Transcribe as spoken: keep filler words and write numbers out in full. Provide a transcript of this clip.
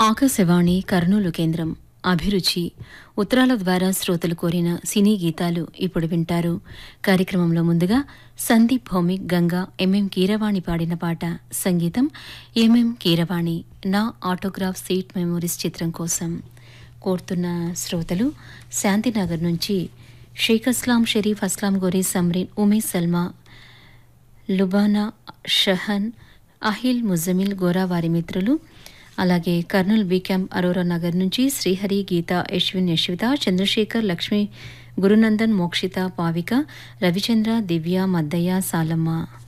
ఆకాశవాణి కర్నూలు కేంద్రం అభిరుచి ఉత్తరాల ద్వారా శ్రోతలు కోరిన సినీ గీతాలు ఇప్పుడు వింటారు. కార్యక్రమంలో ముందుగా సందీప్ భౌమిక్ గంగా ఎంఎం కీరవాణి పాడిన పాట. సంగీతం ఎంఎం కీరవాణి. నా ఆటోగ్రాఫ్ సీట్ మెమోరీస్ చిత్రం కోసం. కోరుతున్న శ్రోతలు శాంతినగర్ నుంచి షేక్ అస్లాం, షరీఫ్ అస్లాం, గోరీ సమ్రీన్, ఉమేష్ సల్మా, లుబానా, షహన్, అహిల్, ముజమిల్, గోరా వారి మిత్రులు. అలాగే కర్నూలు బీ క్యాంప్ అరోరా నగర్ నుంచి శ్రీహరి, గీత, యశ్విన్, యశ్విత, చంద్రశేఖర్, లక్ష్మి, గురునందన్, మోక్షిత, పావిక, రవిచంద్ర, దివ్య, మద్దయ్య, సాలమ్మ.